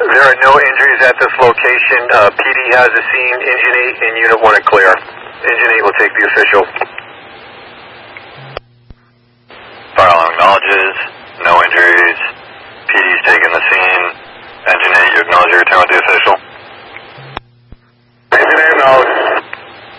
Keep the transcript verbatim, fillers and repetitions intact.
there are no injuries at this location. Uh, P D has the scene. Engine eight and Unit one are clear. Engine eight will take the official. Fire alarm acknowledges. No injuries. P D's taking the scene. Engine eight, you acknowledge your return with the official.